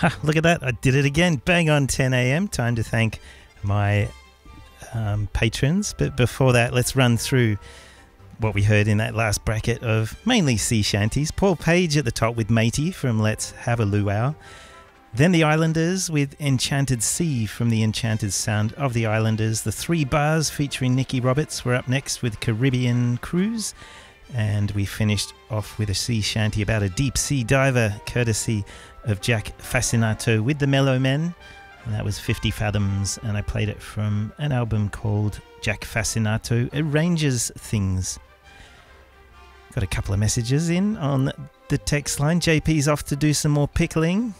Ha, look at that. I did it again. Bang on 10 a.m. Time to thank my patrons. But before that, let's run through what we heard in that last bracket of mainly sea shanties. Paul Page at the top with Matey from Let's Have a Luau. Then the Islanders with Enchanted Sea from the Enchanted Sound of the Islanders. The Three Bars featuring Nicky Roberts were up next with Caribbean Cruise. And we finished off with a sea shanty about a deep sea diver, courtesy of Jack Fascinato with the Mellow Men. And that was 50 Fathoms, and I played it from an album called Jack Fascinato Arranges Things. Got a couple of messages in on the text line. JP's off to do some more pickling.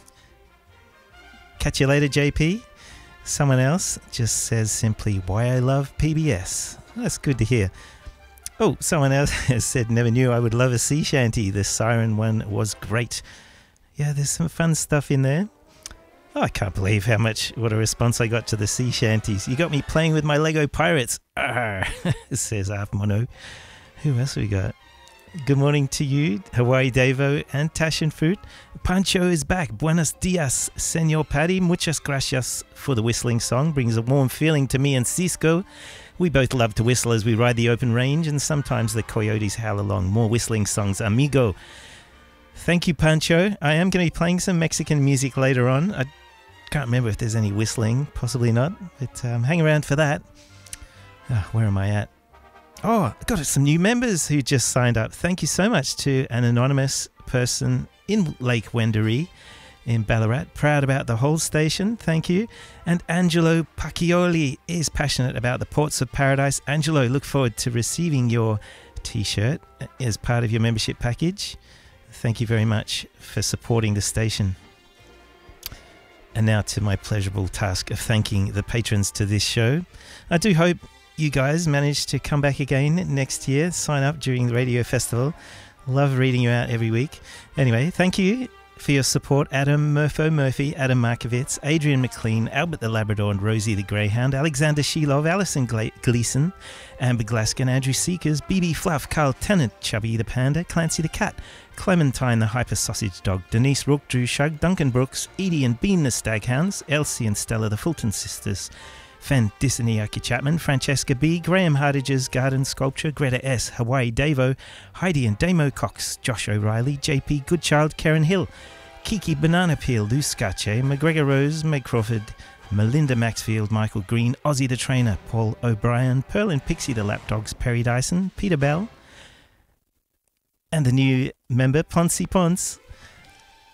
Catch you later, JP. Someone else just says simply, why I love PBS. That's good to hear. Oh, someone else has said, never knew I would love a sea shanty. The Siren one was great. Yeah, there's some fun stuff in there. Oh, I can't believe what a response I got to the sea shanties. You got me playing with my Lego pirates. Arr, says Arf Mono. Who else we got? Good morning to you, Hawaii Davo and Tashin Fruit. Pancho is back. Buenos dias, Senor Paddy. Muchas gracias for the whistling song. Brings a warm feeling to me and Cisco. We both love to whistle as we ride the open range, and sometimes the coyotes howl along. More whistling songs, amigo. Thank you, Pancho. I am going to be playing some Mexican music later on. I can't remember if there's any whistling. Possibly not. But hang around for that. Where am I at? Oh, I got some new members who just signed up. Thank you so much to an anonymous person in Lake Wendouree in Ballarat. Proud about the whole station. Thank you. And Angelo Pacchioli is passionate about the Ports of Paradise. Angelo, look forward to receiving your T-shirt as part of your membership package. Thank you very much for supporting the station. And now to my pleasurable task of thanking the patrons to this show. I do hope you guys manage to come back again next year. Sign up during the radio festival. Love reading you out every week. Anyway, thank you for your support. Adam Murphy, Adam Markovitz, Adrian McLean, Albert the Labrador and Rosie the Greyhound, Alexander Shilov, Alison Gleeson, Amber Glaskin, Andrew Seekers, BB Fluff, Carl Tennant, Chubby the Panda, Clancy the Cat, Clementine the Hyper Sausage Dog, Denise Rook, Drew Shug, Duncan Brooks, Edie and Bean the Staghounds, Elsie and Stella the Fulton Sisters, Fan Disney Chapman, Francesca B, Graham Hardager's Garden Sculpture, Greta S, Hawaii Davo, Heidi and Damo Cox, Josh O'Reilly, JP Goodchild, Karen Hill, Kiki Banana Peel, Lou Scache, McGregor Rose, Meg Crawford, Melinda Maxfield, Michael Green, Ozzy the Trainer, Paul O'Brien, Pearl and Pixie the Lapdogs, Perry Dyson, Peter Bell, and the new member, Ponce Ponce.